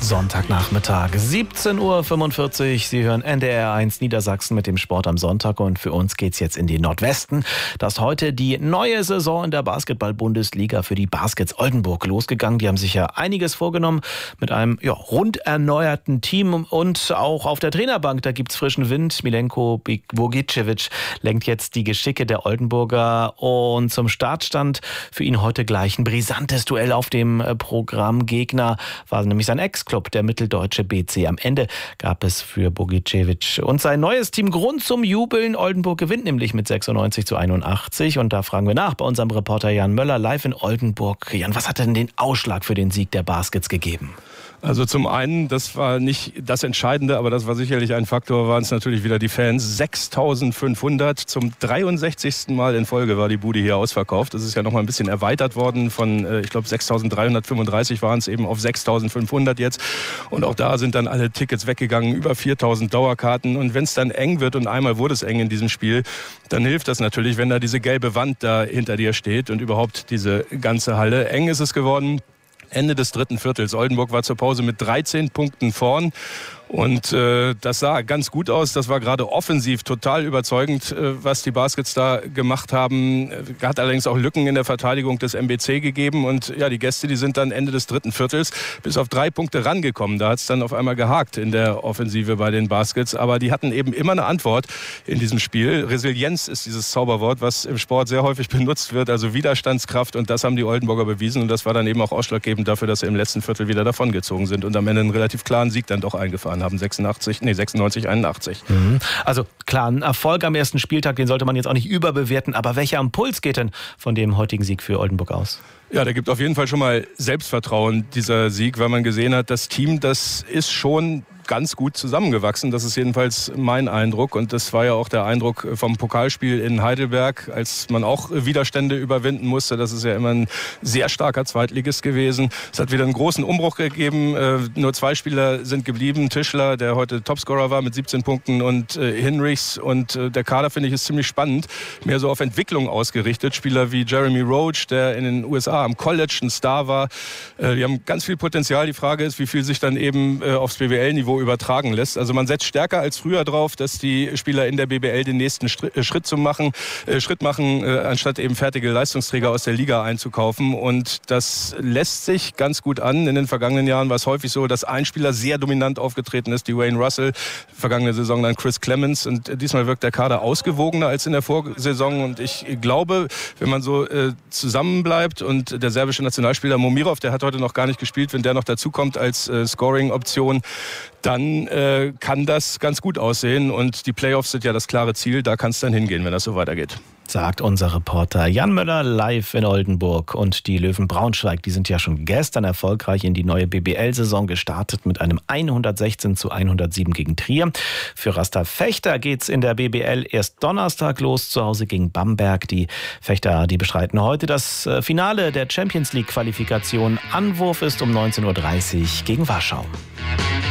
Sonntagnachmittag, 17:45 Uhr. Sie hören NDR 1 Niedersachsen mit dem Sport am Sonntag und für uns geht's jetzt in den Nordwesten. Da ist heute die neue Saison in der Basketball-Bundesliga für die Baskets Oldenburg losgegangen. Die haben sich ja einiges vorgenommen mit einem rund erneuerten Team und auch auf der Trainerbank, da gibt's frischen Wind. Milenko Bogicevic lenkt jetzt die Geschicke der Oldenburger und zum Start stand für ihn heute gleich ein brisantes Duell auf dem Programm. Gegner war nämlich sein Ex-Club, der mitteldeutsche BC. Am Ende gab es für Bogicevic und sein neues Team Grund zum Jubeln. Oldenburg gewinnt nämlich mit 96-81 und da fragen wir nach bei unserem Reporter Jan Möller live in Oldenburg. Jan, was hat denn den Ausschlag für den Sieg der Baskets gegeben? Also zum einen, das war nicht das Entscheidende, aber das war sicherlich ein Faktor, waren es natürlich wieder die Fans. 6.500 zum 63. Mal in Folge war die Bude hier ausverkauft. Das ist ja noch mal ein bisschen erweitert worden von, ich glaube 6.335 waren es eben auf 6.500 jetzt. Und auch da sind dann alle Tickets weggegangen, über 4.000 Dauerkarten. Und wenn es dann eng wird, und einmal wurde es eng in diesem Spiel, dann hilft das natürlich, wenn da diese gelbe Wand da hinter dir steht und überhaupt diese ganze Halle. Eng ist es geworden. Ende des dritten Viertels. Oldenburg war zur Pause mit 13 Punkten vorn. Und das sah ganz gut aus. Das war gerade offensiv total überzeugend, was die Baskets da gemacht haben. Hat allerdings auch Lücken in der Verteidigung des MBC gegeben. Und ja, die Gäste, die sind dann Ende des dritten Viertels bis auf 3 Punkte rangekommen. Da hat es dann auf einmal gehakt in der Offensive bei den Baskets. Aber die hatten eben immer eine Antwort in diesem Spiel. Resilienz ist dieses Zauberwort, was im Sport sehr häufig benutzt wird. Also Widerstandskraft. Und das haben die Oldenburger bewiesen. Und das war dann eben auch ausschlaggebend dafür, dass sie im letzten Viertel wieder davongezogen sind und am Ende einen relativ klaren Sieg dann doch eingefahren haben. 96-81. Also klar, ein Erfolg am ersten Spieltag, den sollte man jetzt auch nicht überbewerten. Aber welcher Impuls geht denn von dem heutigen Sieg für Oldenburg aus? Ja, der gibt auf jeden Fall schon mal Selbstvertrauen, dieser Sieg, weil man gesehen hat, das Team, das ist schon ganz gut zusammengewachsen. Das ist jedenfalls mein Eindruck. Und das war ja auch der Eindruck vom Pokalspiel in Heidelberg, als man auch Widerstände überwinden musste. Das ist ja immer ein sehr starker Zweitligist gewesen. Es hat wieder einen großen Umbruch gegeben. Nur 2 Spieler sind geblieben. Tischler, der heute Topscorer war mit 17 Punkten und Hinrichs. Und der Kader, finde ich, ist ziemlich spannend. Mehr so auf Entwicklung ausgerichtet. Spieler wie Jeremy Roach, der in den USA am College ein Star war. Die haben ganz viel Potenzial. Die Frage ist, wie viel sich dann eben aufs BWL-Niveau übertragen lässt. Also man setzt stärker als früher drauf, dass die Spieler in der BBL den nächsten Schritt machen, anstatt eben fertige Leistungsträger aus der Liga einzukaufen. Und das lässt sich ganz gut an. In den vergangenen Jahren war es häufig so, dass ein Spieler sehr dominant aufgetreten ist, die Wayne Russell, vergangene Saison dann Chris Clemens. Und diesmal wirkt der Kader ausgewogener als in der Vorsaison. Und ich glaube, wenn man so zusammenbleibt und der serbische Nationalspieler Momirov, der hat heute noch gar nicht gespielt, wenn der noch dazukommt als Scoring-Option, dann kann das ganz gut aussehen. Und die Playoffs sind ja das klare Ziel. Da kann es dann hingehen, wenn das so weitergeht. Sagt unser Reporter Jan Möller live in Oldenburg. Und die Löwen Braunschweig, die sind ja schon gestern erfolgreich in die neue BBL-Saison gestartet mit einem 116-107 gegen Trier. Für Rasta Fechter geht's in der BBL erst Donnerstag los, zu Hause gegen Bamberg. Die Fechter, die bestreiten heute das Finale der Champions League-Qualifikation. Anwurf ist um 19:30 Uhr gegen Warschau.